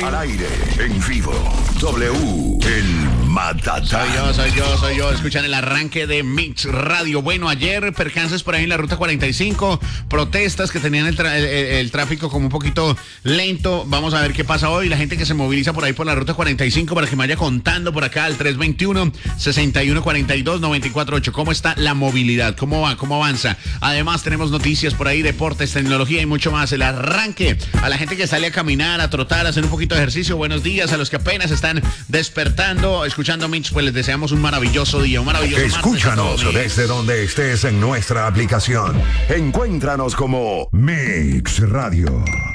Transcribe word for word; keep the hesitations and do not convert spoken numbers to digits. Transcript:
Al aire, en vivo. W, el Matatán. Soy yo, soy yo, soy yo. Escuchan el arranque de Mix Radio. Bueno, ayer percances por ahí en la ruta cuarenta y cinco, protestas que tenían el, tra- el, el tráfico como un poquito lento. Vamos a ver qué pasa hoy. La gente que se moviliza por ahí por la ruta cuarenta y cinco para que me vaya contando por acá al tres dos uno, seis uno cuatro dos, nueve cuatro ocho. ¿Cómo está la movilidad? ¿Cómo va? ¿Cómo avanza? Además tenemos noticias por ahí, deportes, tecnología y mucho más. El arranque a la gente que sale a caminar, a trotar, a hacer un poquito de ejercicio. Buenos días a los que apenas están despertando, escuchando Mix, pues les deseamos un maravilloso día, un maravilloso Escúchanos martes desde donde estés en nuestra aplicación. Encuéntranos como Mix Radio.